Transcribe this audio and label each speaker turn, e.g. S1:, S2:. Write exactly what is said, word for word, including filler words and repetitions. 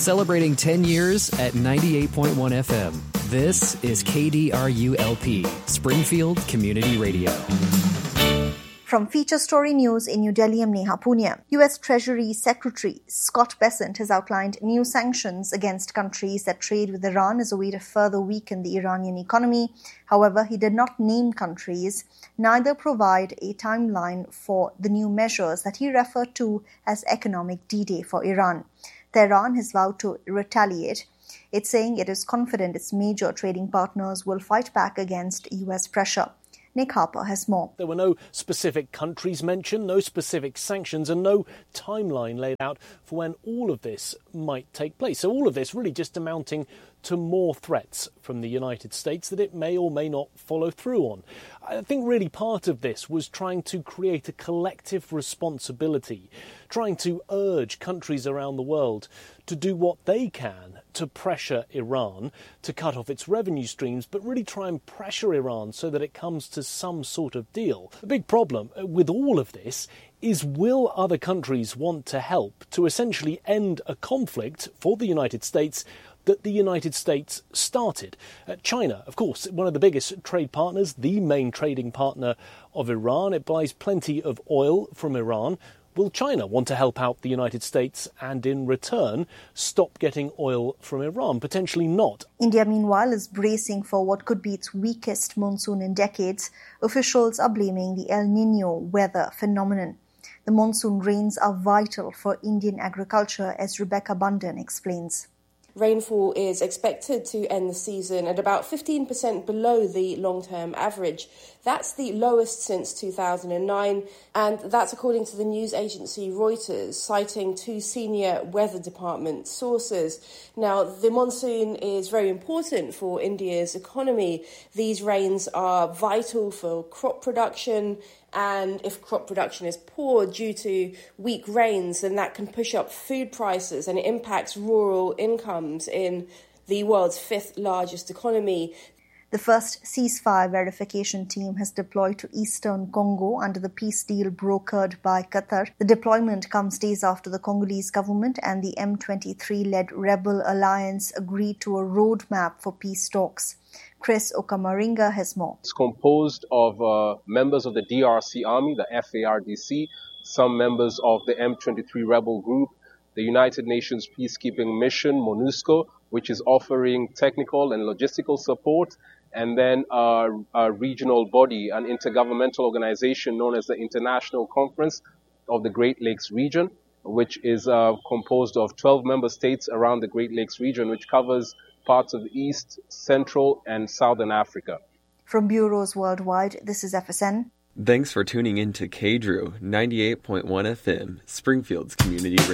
S1: Celebrating ten years at ninety-eight point one F M. This is K D R U L P, Springfield Community Radio.
S2: From Feature Story News in New Delhi, I'm Neha Punia. U S Treasury Secretary Scott Bessent has outlined new sanctions against countries that trade with Iran as a way to further weaken the Iranian economy. However, he did not name countries, neither provide a timeline for the new measures that he referred to as economic D-Day for Iran. Tehran has vowed to retaliate. It's saying it is confident its major trading partners will fight back against U S pressure. Nick Harper has more.
S3: There were no specific countries mentioned, no specific sanctions, and no timeline laid out for when all of this might take place. So all of this really just amounting to more threats from the United States that it may or may not follow through on. I think really part of this was trying to create a collective responsibility, trying to urge countries around the world to do what they can to pressure Iran to cut off its revenue streams, but really try and pressure Iran so that it comes to some sort of deal. The big problem with all of this is, will other countries want to help to essentially end a conflict for the United States that the United States started? Uh, China, of course, one of the biggest trade partners, the main trading partner of Iran. It buys plenty of oil from Iran. Will China want to help out the United States and in return stop getting oil from Iran? Potentially not.
S2: India, meanwhile, is bracing for what could be its weakest monsoon in decades. Officials are blaming the El Niño weather phenomenon. The monsoon rains are vital for Indian agriculture, as Rebecca Bundan explains.
S4: Rainfall is expected to end the season at about fifteen percent below the long-term average. That's the lowest since two thousand nine, and that's according to the news agency Reuters, citing two senior weather department sources. Now, the monsoon is very important for India's economy. These rains are vital for crop production, and if crop production is poor due to weak rains, then that can push up food prices and it impacts rural incomes in the world's fifth largest economy.
S2: The first ceasefire verification team has deployed to eastern Congo under the peace deal brokered by Qatar. The deployment comes days after the Congolese government and the M twenty-three-led rebel alliance agreed to a roadmap for peace talks. Chris Okamaringa has more.
S5: It's composed of uh, members of the D R C Army, the F A R D C, some members of the M twenty-three rebel group, the United Nations Peacekeeping Mission, MONUSCO, which is offering technical and logistical support, and then uh, a regional body, an intergovernmental organization known as the International Conference of the Great Lakes Region, which is uh, composed of twelve member states around the Great Lakes region, which covers parts of East, Central, and Southern Africa.
S2: From bureaus worldwide, this is F S N.
S6: Thanks for tuning in to K D R U ninety-eight point one F M, Springfield's community radio.